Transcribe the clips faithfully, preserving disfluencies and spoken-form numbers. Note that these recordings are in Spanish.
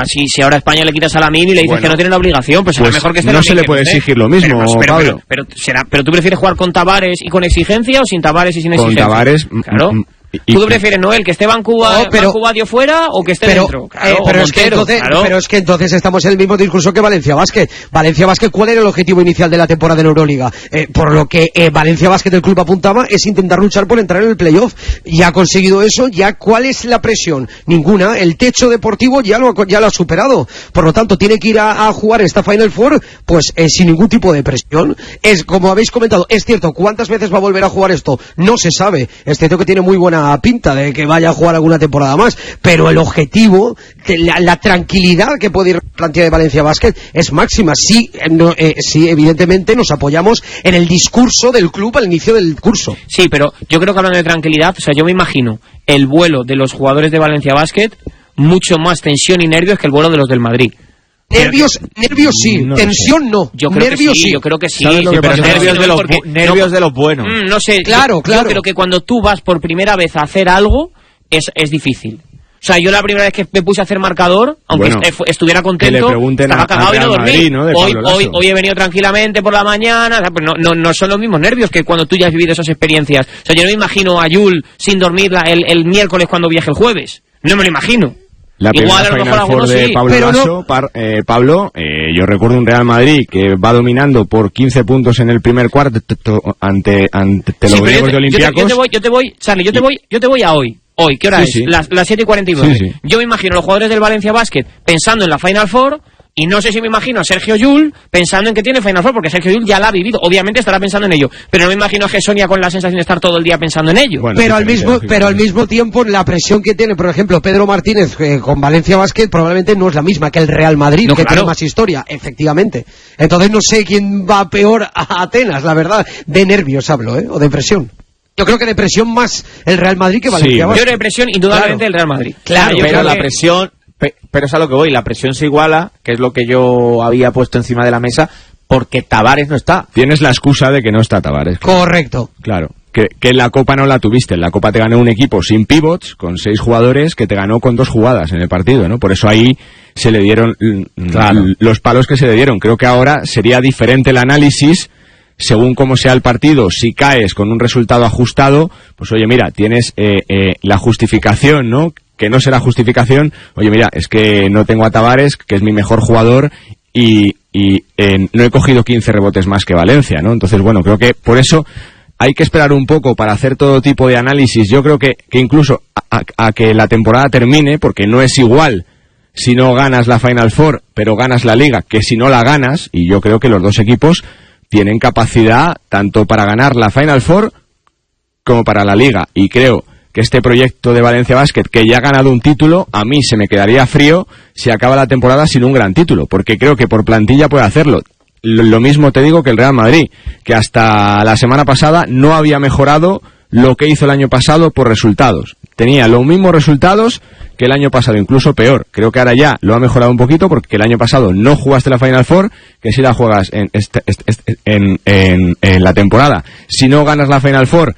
si, si ahora a España le quitas a Lamine y le dices bueno, que no tiene la obligación, pues será pues mejor que esté no Lamine se le que puede no exigir lo mismo, pero, pero, Pablo. Pero, pero, será, pero tú prefieres jugar con Tavares y con exigencia o sin Tavares y sin exigencia. Con Tavares, claro. Mm, Y, ¿Tú prefieres, Noel, que esté Bancuba, no, pero, Bancuba dio fuera o que esté pero, dentro? Claro, eh, pero, o es que Montero, entonces, claro. pero es que entonces estamos en el mismo discurso que Valencia Basket. Valencia Basket, ¿cuál era el objetivo inicial de la temporada en Euroliga? Eh, por lo que eh, Valencia Basket, el club apuntaba, es intentar luchar por entrar en el playoff. Ya ha conseguido eso, ya ¿cuál es la presión? Ninguna. El techo deportivo ya lo, ya lo ha superado. Por lo tanto, tiene que ir a, a jugar esta Final Four, pues eh, sin ningún tipo de presión. Es, como habéis comentado, es cierto, ¿cuántas veces va a volver a jugar esto? No se sabe. Es cierto que tiene muy buena pinta de que vaya a jugar alguna temporada más, pero el objetivo, la, la tranquilidad que puede ir la plantilla de Valencia Basket es máxima. Sí, no, eh, sí, evidentemente nos apoyamos en el discurso del club al inicio del curso. Sí, pero yo creo que hablando de tranquilidad, o sea, yo me imagino el vuelo de los jugadores de Valencia Basket mucho más tensión y nervios que el vuelo de los del Madrid. Nervios, nervios sí, no tensión sé. no. Yo creo nervios que sí, sí, yo creo que sí. sí pero pasa? nervios de los porque, nervios no, de los buenos. Mm, no sé, claro, yo, claro. yo creo que cuando tú vas por primera vez a hacer algo es, es difícil. O sea, yo la primera vez que me puse a hacer marcador, aunque bueno, est estuviera contento, estaba a, cagado a y no dormí. Madrid, ¿no? Hoy, hoy, hoy he venido tranquilamente por la mañana, o sea, pues no, no, no son los mismos nervios que cuando tú ya has vivido esas experiencias. O sea, yo no me imagino a Yul sin dormirla el, el miércoles cuando viaje el jueves. No me lo imagino. La Igual primera a lo mejor Final Four de sí, Pablo pero Lasso, no... par, eh, Pablo, eh, yo recuerdo un Real Madrid que va dominando por quince puntos en el primer cuarto ante, ante sí, los griegos de Olympiacos. Yo te voy, yo te voy, Charlie, yo te voy, yo te voy a hoy. Hoy, ¿qué hora sí, es? Sí. Las, las siete y cuarenta y nueve. Sí, sí. Yo me imagino a los jugadores del Valencia Basket pensando en la Final Four. Y no sé si me imagino a Sergio Llull pensando en que tiene Final Four, porque Sergio Llull ya la ha vivido. Obviamente estará pensando en ello. Pero no me imagino a Sonia con la sensación de estar todo el día pensando en ello. Bueno, pero, al mismo, pero al mismo tiempo, la presión que tiene, por ejemplo, Pedro Martínez eh, con Valencia Basket probablemente no es la misma que el Real Madrid, no, que claro. tiene más historia, efectivamente. Entonces no sé quién va peor a Atenas, la verdad. De nervios hablo, ¿eh? O de presión. Yo creo que de presión más el Real Madrid que Valencia sí. Basket. Yo creo de presión indudablemente claro. el Real Madrid. Claro, claro pero la que... presión... Pero es a lo que voy, la presión se iguala, que es lo que yo había puesto encima de la mesa, porque Tavares no está. Tienes la excusa de que no está Tavares. Correcto. Claro, que, que en la Copa no la tuviste. En la Copa te ganó un equipo sin pivots, con seis jugadores, que te ganó con dos jugadas en el partido, ¿no? Por eso ahí se le dieron claro. los palos que se le dieron. Creo que ahora sería diferente el análisis, según cómo sea el partido. Si caes con un resultado ajustado, pues oye, mira, tienes eh, eh, la justificación, ¿no? Que no será justificación, oye mira, es que no tengo a Tavares, que es mi mejor jugador, y, y eh, no he cogido quince rebotes más que Valencia, ¿no? Entonces, bueno, creo que por eso hay que esperar un poco para hacer todo tipo de análisis. Yo creo que, que incluso a, a, a que la temporada termine, porque no es igual si no ganas la Final Four, pero ganas la Liga, que si no la ganas, y yo creo que los dos equipos tienen capacidad tanto para ganar la Final Four como para la Liga, y creo que este proyecto de Valencia Basket, que ya ha ganado un título, a mí se me quedaría frío si acaba la temporada sin un gran título, porque creo que por plantilla puede hacerlo. Lo, lo mismo te digo que el Real Madrid, que hasta la semana pasada no había mejorado lo que hizo el año pasado por resultados. Tenía los mismos resultados que el año pasado, incluso peor. Creo que ahora ya lo ha mejorado un poquito, porque el año pasado no jugaste la Final Four, que si la juegas en, este, este, este, en, en, en la temporada. Si no ganas la Final Four,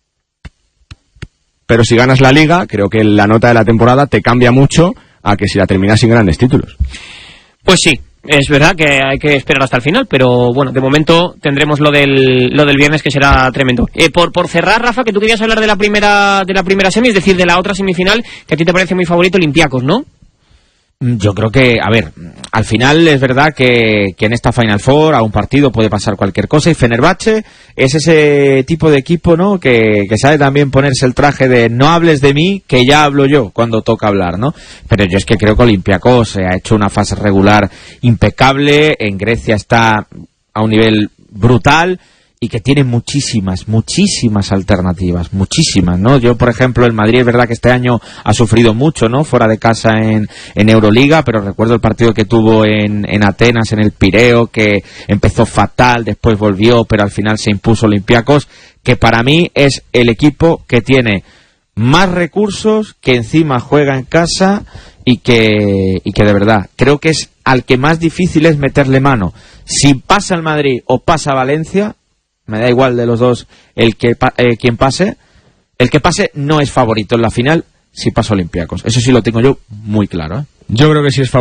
pero si ganas la Liga, creo que la nota de la temporada te cambia mucho a que si la terminas sin grandes títulos. Pues sí, es verdad que hay que esperar hasta el final, pero bueno, de momento tendremos lo del lo del viernes, que será tremendo. Eh, por por cerrar, Rafa, que tú querías hablar de la primera de la primera semi, es decir, de la otra semifinal, que a ti te parece muy favorito Olympiacos, ¿no? Yo creo que, a ver, al final es verdad que, que en esta Final Four a un partido puede pasar cualquier cosa, y Fenerbahce es ese tipo de equipo, ¿no? Que, que sabe también ponerse el traje de no hables de mí, que ya hablo yo cuando toca hablar, ¿no? Pero yo es que creo que Olympiacos ha hecho una fase regular impecable, en Grecia está a un nivel brutal, y que tiene muchísimas, muchísimas alternativas, muchísimas, ¿no? Yo, por ejemplo, el Madrid es verdad que este año ha sufrido mucho, ¿no? Fuera de casa en, en Euroliga, pero recuerdo el partido que tuvo en, en Atenas, en el Pireo, que empezó fatal, después volvió, pero al final se impuso Olympiacos, que para mí es el equipo que tiene más recursos, que encima juega en casa, y que, y que de verdad creo que es al que más difícil es meterle mano. Si pasa el Madrid o pasa Valencia, me da igual de los dos el que eh, quien pase, el que pase no es favorito en la final si pasa Olympiacos. Eso sí lo tengo yo muy claro, ¿eh? Yo creo que sí es favorito.